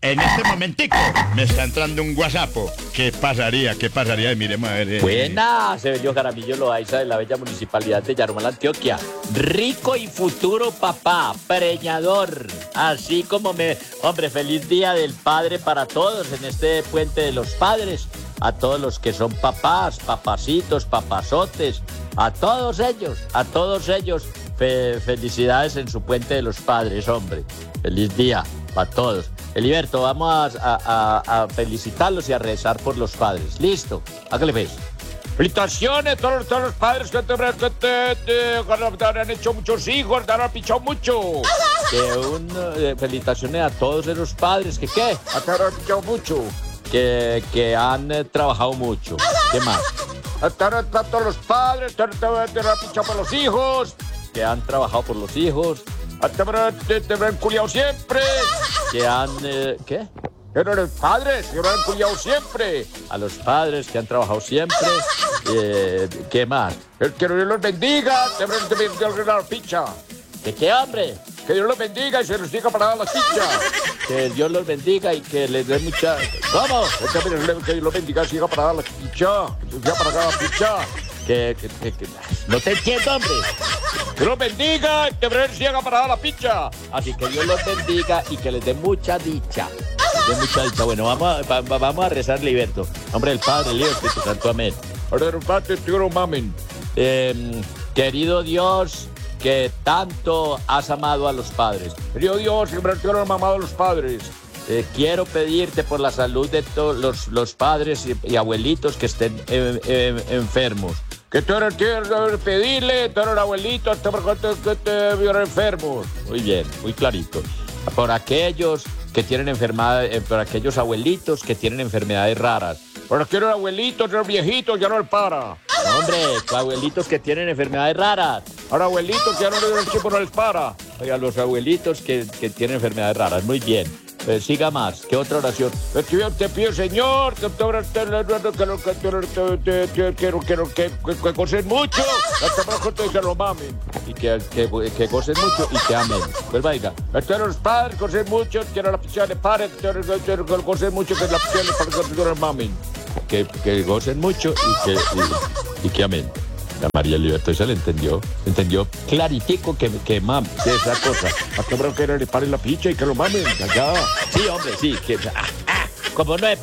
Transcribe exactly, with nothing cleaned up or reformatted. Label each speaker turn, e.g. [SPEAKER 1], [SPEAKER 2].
[SPEAKER 1] en este momentico me está entrando un WhatsApp. ¿Qué pasaría? ¿Qué pasaría? Miremos a ver. Eh.
[SPEAKER 2] Buena, Sebelio Jaramillo Loaiza de la bella municipalidad de Yarumal, Antioquia. Rico y futuro papá, preñador. Así como me... Hombre, feliz día del padre para todos en este puente de los padres. A todos los que son papás, papacitos, papazotes. A todos ellos, a todos ellos. Fe- felicidades en su puente de los padres, hombre. Feliz día para todos. Heliberto, vamos a, a, a felicitarlos y a rezar por los padres. Listo, hágale pues. Felicitaciones a todos, todos los padres que te, que te, te, te han hecho muchos hijos, te han pichado mucho. Que un, eh, felicitaciones a todos esos padres que qué, te han pichado mucho. Que, que han eh, trabajado mucho. ¿Qué más? A todos los padres, te han pichado por los hijos. Que han trabajado por los hijos. Te, te han culiado siempre. Que han... Eh, ¿Qué? Que no eres padres, que no han culiado siempre. A los padres que han trabajado siempre. Eh, ¿Qué más? Que Dios los bendiga. Te han la picha. ¿De qué, hombre? Que Dios los bendiga y se los diga para dar la picha. Que Dios los bendiga y que les dé mucha... ¿Cómo? Que Dios los bendiga y siga para dar la picha. Que siga para dar la picha. Que, que, que, que... No te entiendo, hombre. Que Dios los bendiga y que les siga para dar la picha. Así que Dios los bendiga y que les dé mucha dicha. Les dé mucha dicha. Bueno, vamos a, va, vamos a rezar, Liberto. Nombre del Padre, del Hijo y del Espíritu Santo. Amén. Eh, querido Dios, que tanto has amado a los padres. Querido Dios, siempre te han amado a los padres. Eh, quiero pedirte por la salud de todos los, los padres y, y abuelitos que estén eh, eh, enfermos. Que tú eres, quieres pedirle, tú eres abuelito, que te vieron enfermos. Muy bien, muy clarito. Por aquellos que tienen enfermedades, por aquellos abuelitos que tienen enfermedades raras. Por aquellos abuelitos, los viejitos, ya no les para. No, hombre, abuelitos que tienen enfermedades raras. Ahora abuelitos que ya no les, el no les para. Oiga, los abuelitos que, que tienen enfermedades raras. Muy bien. Eh, siga más. ¿Qué otra oración? Te pido, Señor, que que gocen mucho, que lo mamen. Y que, que, que gocen mucho y que amen. Pues vaya, que los padres gocen mucho, que la pichada de padres, que gocen mucho, que la pichada de padres, que lo mamen. Que, que gocen mucho y que, y, y que amen. La María Libertad se le entendió, entendió claritico que, que mame, que esa cosa. A que que le paren la picha y que lo mamen, allá. Sí, hombre, sí, que, ah, ah, como no es